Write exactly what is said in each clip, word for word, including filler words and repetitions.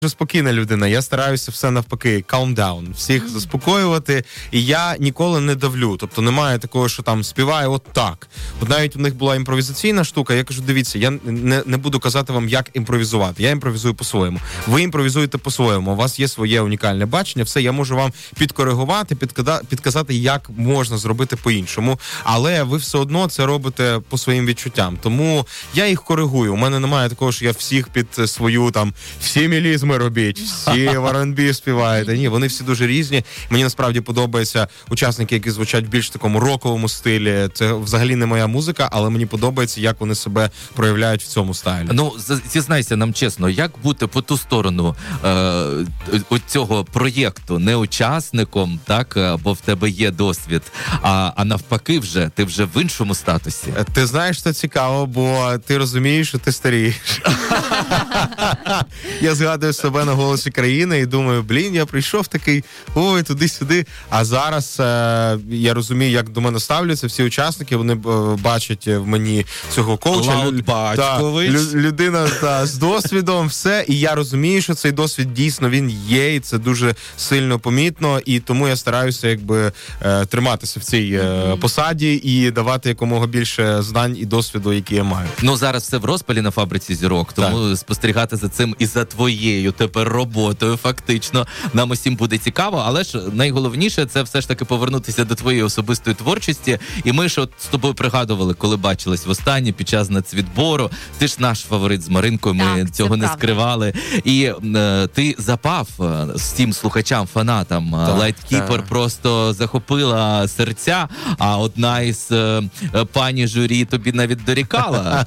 спокійна людина, я стараюся все навпаки, calm down, всіх mm-hmm. заспокоювати, і я ніколи не давлю, тобто немає такого, що там співає от так. От навіть у них була імпровізаційна штука, я кажу, дивіться, я не, не буду казати вам, як імпровізувати, я імпровізую по-своєму. Ви імпровізуєте по-своєму, у вас є своє унікальне бачення, все, я можу вам підкоригувати, підкада, підказати, як можна зробити по-іншому, але ви все одно це робите по своїм відчуттям, тому я їх коригую, у мене немає такого, що я всіх під свою там, всі мілізми робіть, всі в ар енд бі співаєте. Ні, вони всі дуже різні. Мені насправді подобаються учасники, які звучать в більш такому роковому стилі. Це взагалі не моя музика, але мені подобається, як вони себе проявляють в цьому стайлі. Ну, зізнайся нам чесно, як бути по ту сторону е, цього проєкту, не учасником, так, бо в тебе є досвід, а, а навпаки вже, ти вже в іншому статусі. Ти знаєш, що цікаво, бо ти розумієш, що ти старієш. Я згадую себе на «Голосі країни» і думаю, блін, я прийшов такий, ой, туди-сюди. А зараз е, я розумію, як до мене ставляться всі учасники, вони е, бачать в мені цього коуча. Лаут Батькович. Та, людина та, з досвідом, все. І я розумію, що цей досвід дійсно він є, і це дуже сильно помітно. І тому я стараюся якби е, триматися в цій е, посаді і давати якомога більше знань і досвіду, які я маю. Ну, зараз все в розпалі на «Фабриці зірок», тому так. спостерігати за цим і за твоєю тепер роботою фактично нам усім буде цікаво, але ж найголовніше це все ж таки повернутися до твоєї особистої творчості. І ми ж от з тобою пригадували, коли бачились востаннє під час нацвідбору. Ти ж наш фаворит з Маринкою, ми так, цього не правда. скривали. І е, ти запав всім слухачам, фанатам. Light Keeper просто захопила серця, а одна із е, пані журі тобі навіть дорікала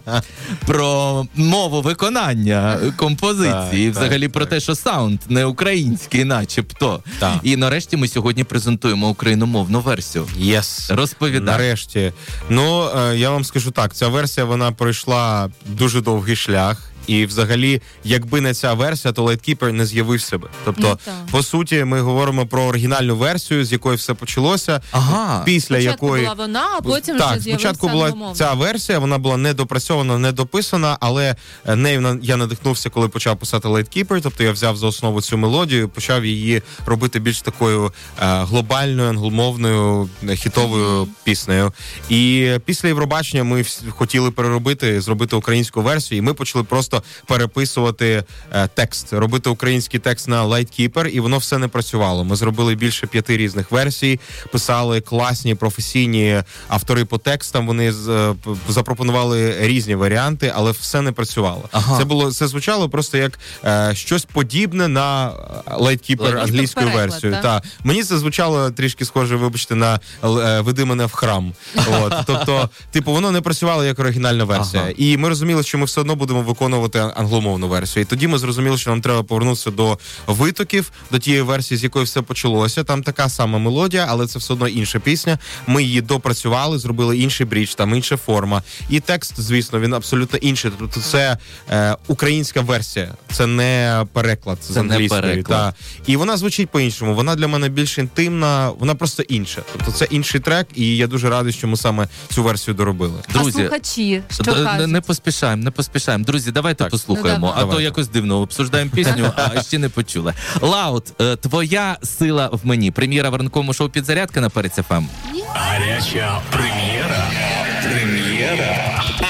про мову виконання композиції, так, взагалі так, про так. те, що саунд не український, начебто. Так. І нарешті ми сьогодні презентуємо україномовну версію. Yes. Розповідай. Нарешті. Ну, я вам скажу так, ця версія, вона пройшла дуже довгий шлях. І взагалі, якби не ця версія, то Light Keeper не з'явився би. Тобто, ну, по суті, ми говоримо про оригінальну версію, з якої все почалося. Ага. Після спочатку якої... була вона, а потім так, вже з'явився спочатку була англомовна. Ця версія, вона була недопрацьована, недописана, але нею я надихнувся, коли почав писати Light Keeper, тобто я взяв за основу цю мелодію, почав її робити більш такою е, глобальною, англомовною, хітовою mm-hmm. піснею. І після Євробачення ми хотіли переробити, зробити українську версію, і ми почали просто переписувати е, текст, робити український текст на Light Keeper, і воно все не працювало. Ми зробили більше п'яти різних версій, писали класні, професійні автори по текстам, вони з, е, запропонували різні варіанти, але все не працювало. Ага. Це було, це звучало просто як е, щось подібне на Light Keeper англійською версією. Та. Мені це звучало трішки схоже, вибачте, на е, «Веди мене в храм». От. Тобто, типу, воно не працювало як оригінальна версія. Ага. І ми розуміли, що ми все одно будемо виконувати англомовну версію. І тоді ми зрозуміли, що нам треба повернутися до витоків, до тієї версії, з якої все почалося. Там така сама мелодія, але це все одно інша пісня. Ми її допрацювали, зробили інший брідж, там інша форма. І текст, звісно, він абсолютно інший. Тобто це е, українська версія. Це не переклад з англійської. Та. І вона звучить по-іншому. Вона для мене більш інтимна, вона просто інша. Тобто це інший трек, і я дуже радий, що ми саме цю версію доробили. Друзі, а слухачі, що кажуть? Не поспішаємо, не поспішаємо. Друзі, давайте так. послухаємо, ну, а давай. То якось дивно обсуждаємо пісню, а ще не почули. Лаут, твоя сила в мені. Прем'єра в ранковому шоу «Підзарядка» на Перець еф ем. Гаряча прем'єра. Прем'єра.